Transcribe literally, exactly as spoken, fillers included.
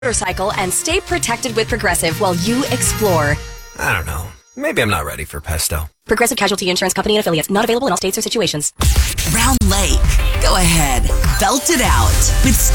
motorcycle and stay protected with Progressive while you explore. I don't know. Maybe I'm not ready for pesto. Progressive Casualty Insurance Company and affiliates. Not available in all states or situations. Round Lake. Go ahead. Belt it out with